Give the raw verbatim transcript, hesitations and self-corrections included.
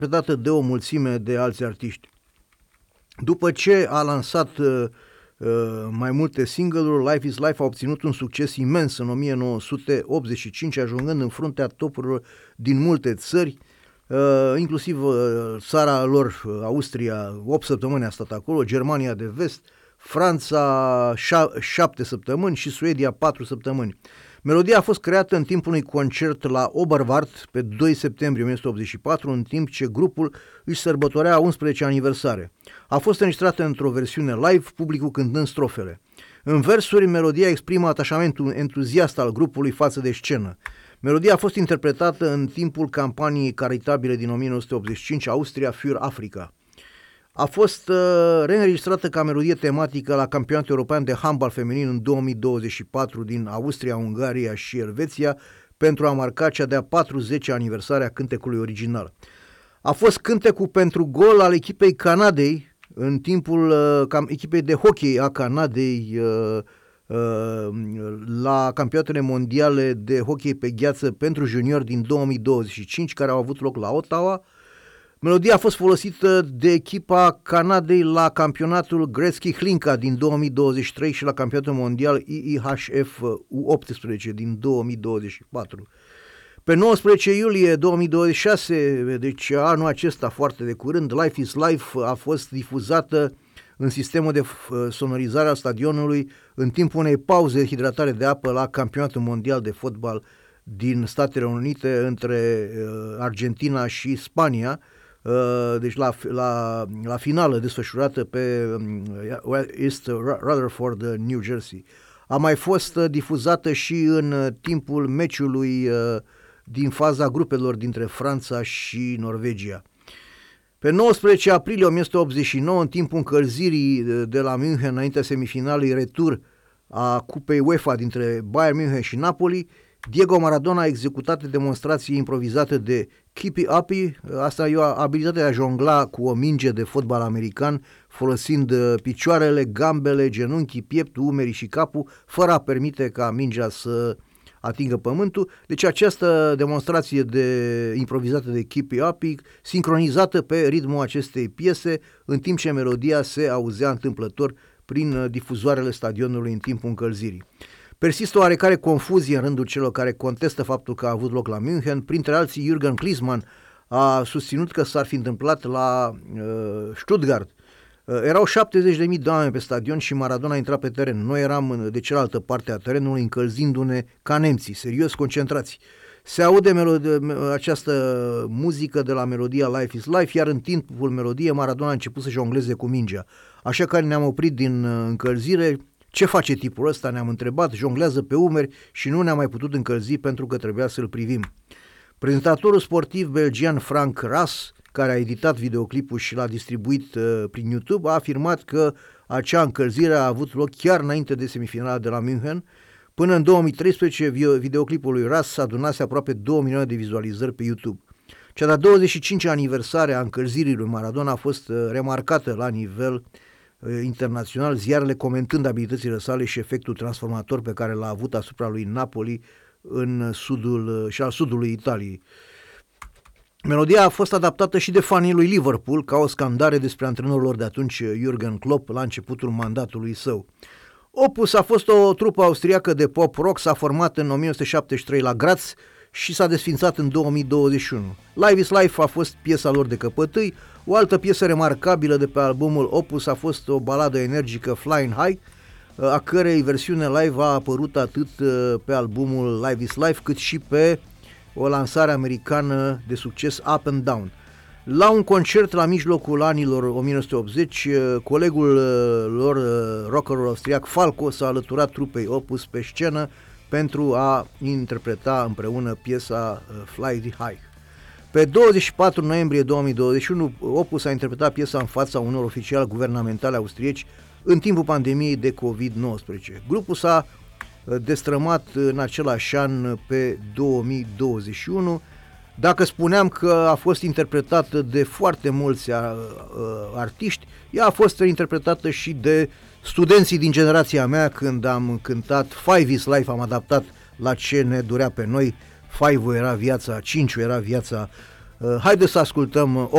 interpretată de o mulțime de alți artiști. După ce a lansat uh, uh, mai multe single-uri, Life is Life a obținut un succes imens în o mie nouă sute optzeci și cinci, ajungând în fruntea topurilor din multe țări, uh, inclusiv uh, țara lor, uh, Austria, opt săptămâni a stat acolo, Germania de Vest, Franța șapte săptămâni și Suedia patru săptămâni. Melodia a fost creată în timpul unui concert la Oberwart pe doi septembrie o mie nouă sute optzeci și patru, în timp ce grupul își sărbătorea unsprezecea aniversare. A fost înregistrată într-o versiune live, publicul cântând strofele. În versuri, melodia exprimă atașamentul entuziast al grupului față de scenă. Melodia a fost interpretată în timpul campaniei caritabile din o mie nouă sute optzeci și cinci, Austria für Africa. A fost uh, reînregistrată ca melodie tematică la Campionatul European de Handbal Feminin în două mii douăzeci și patru din Austria, Ungaria și Elveția pentru a marca cea de-a patruzecea aniversare a cântecului original. A fost cântecul pentru gol al echipei Canadei în timpul uh, cam, echipei de hockey a Canadei uh, uh, la campionatele mondiale de hockey pe gheață pentru juniori din două mii douăzeci și cinci, care au avut loc la Ottawa. Melodia a fost folosită de echipa Canadei la campionatul Gretzky Hlinka din două mii douăzeci și trei și la campionatul mondial I I H F U optsprezece din două mii douăzeci și patru. Pe nouăsprezece iulie două mii douăzeci și șase, deci anul acesta foarte de curând, Life is Life a fost difuzată în sistemul de sonorizare al stadionului în timpul unei pauze de hidratare de apă la campionatul mondial de fotbal din Statele Unite între Argentina și Spania, deci la, la, la finală desfășurată pe East Rutherford, New Jersey. A mai fost difuzată și în timpul meciului din faza grupelor dintre Franța și Norvegia. Pe nouăsprezece aprilie o mie nouă sute optzeci și nouă, în timpul încălzirii de la München înaintea semifinalei retur a Cupei UEFA dintre Bayern München și Napoli, Diego Maradona a executat demonstrații improvizate de Keepy Uppy. Asta e o abilitate de a jongla cu o minge de fotbal american, folosind picioarele, gambele, genunchii, pieptul, umerii și capul, fără a permite ca mingea să atingă pământul. Deci această demonstrație de improvizată de Keepy Uppy, sincronizată pe ritmul acestei piese, în timp ce melodia se auzea întâmplător prin difuzoarele stadionului în timpul încălzirii. Persistă o oarecare confuzie în rândul celor care contestă faptul că a avut loc la München. Printre alții, Jürgen Klinsmann a susținut că s-ar fi întâmplat la uh, Stuttgart. Uh, erau șaptezeci de mii de oameni pe stadion și Maradona a intrat pe teren. Noi eram de cealaltă parte a terenului, încălzindu-ne ca nemții, serios concentrați. Se aude melod- această muzică de la melodia Life is Life, iar în timpul melodiei Maradona a început să jongleze cu mingea. Așa că ne-am oprit din uh, încălzire. Ce face tipul ăsta, ne-am întrebat, jonglează pe umeri și nu ne-am mai putut încălzi pentru că trebuia să-l privim. Prezentatorul sportiv belgian Frank Ras, care a editat videoclipul și l-a distribuit uh, prin YouTube, a afirmat că acea încălzire a avut loc chiar înainte de semifinala de la München. Până în două mii treisprezece, videoclipul lui Ras adunase aproape două milioane de vizualizări pe YouTube. Cea de-a douăzeci și cincea aniversare a încălzirii lui Maradona a fost uh, remarcată la nivel internațional, ziarele comentând abilitățile sale și efectul transformator pe care l-a avut asupra lui Napoli în sudul și al sudului Italiei. Melodia a fost adaptată și de fanii lui Liverpool ca o scandare despre antrenorul lor de atunci, Jürgen Klopp, la începutul mandatului său. Opus a fost o trupă austriacă de pop rock, s-a format în o mie nouă sute șaptezeci și trei la Graz și s-a desfințat în două mii douăzeci și unu. Life is Life a fost piesa lor de căpătâi. O altă piesă remarcabilă de pe albumul Opus a fost o baladă energică, Flying High, a cărei versiune live a apărut atât pe albumul Life is Life cât și pe o lansare americană de succes, Up and Down. La un concert la mijlocul anilor o mie nouă sute optzeci, colegul lor, rockerul austriac Falco, s-a alăturat trupei Opus pe scenă pentru a interpreta împreună piesa Fly High. Pe douăzeci și patru noiembrie două mii douăzeci și unu, Opus a interpretat piesa în fața unor oficiali guvernamentale austrieci în timpul pandemiei de covid nouăsprezece. Grupul s-a destrămat în același an pe două mii douăzeci și unu. Dacă spuneam că a fost interpretată de foarte mulți artiști, ea a fost interpretată și de studenții din generația mea când am cântat Five is Life, am adaptat la ce ne durea pe noi. Five-ul era viața, cinci-ul era viața. Haideți să ascultăm